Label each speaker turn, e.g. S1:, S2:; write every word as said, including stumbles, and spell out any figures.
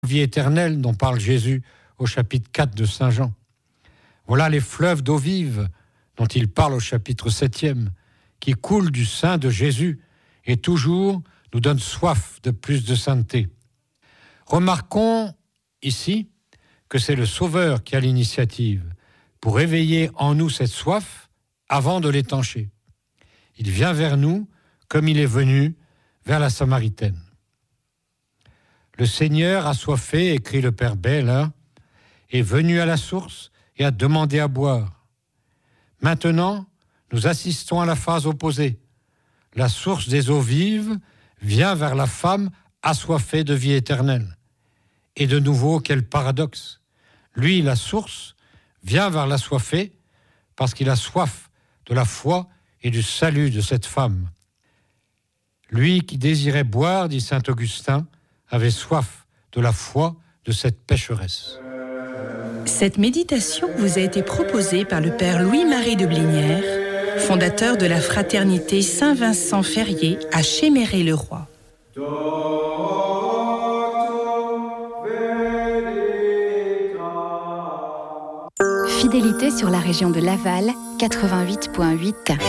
S1: vie éternelle dont parle Jésus au chapitre quatre de Saint Jean. Voilà les fleuves d'eau vive dont il parle au chapitre septième, qui coulent du sein de Jésus et toujours nous donnent soif de plus de sainteté. Remarquons ici que c'est le Sauveur qui a l'initiative pour éveiller en nous cette soif avant de l'étancher. Il vient vers nous comme il est venu vers la Samaritaine. Le Seigneur assoiffé, écrit le Père Bell, est venu à la source et a demandé à boire. Maintenant, nous assistons à la phase opposée. La source des eaux vives vient vers la femme assoiffée de vie éternelle. Et de nouveau, quel paradoxe. Lui, la source, vient vers l'assoiffé parce qu'il a soif de la foi et du salut de cette femme. Lui qui désirait boire, dit saint Augustin, avait soif de la foi de cette pécheresse.
S2: Cette méditation vous a été proposée par le Père Louis-Marie de Blinière, fondateur de la fraternité Saint-Vincent-Ferrier à Chéméré-le-Roi.
S3: Fidélité sur la région de Laval, quatre-vingt-huit virgule huit.